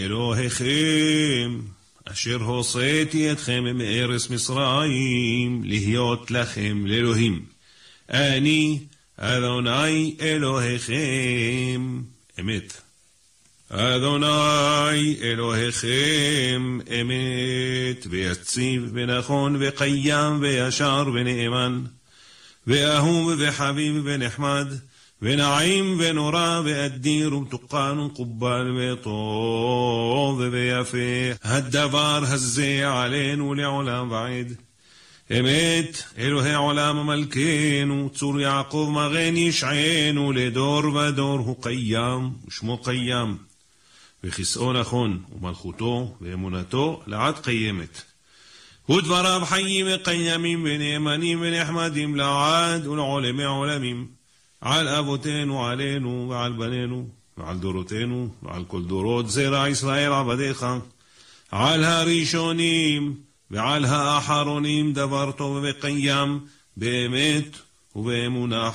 אלוהיכם, אשר הוצאתי אתכם מארץ מצרים, להיות לכם לאלוהים. אני אדוני אלוהיכם, אמת. אדוני אלוהיכם, אמת, ויציב ונכון וקיים וישר ונאמן, ואהוב וחביב ונחמד, ונעים ונורא ואדיר ומתוקן ומקובל וטוב ויפה. הדבר הזה עלינו לעולם ועד. אמת, אלוהי עולם מלכנו, צור יעקב מגן ישענו, לדור ודור הוא קיים, ושמו קיים. וכסאו נכון, ומלכותו ואמונתו לעד קיימת. ודבריו חיים וקיימים ונאמנים ונחמדים לעד ולעולמי עולמים. על אבותינו עלינו ועל בנינו ועל דורותינו ועל כל דורות זרע ישראל עבדיך, על הראשונים ועל האחרונים דבר טוב וקיים, באמת ובאמונה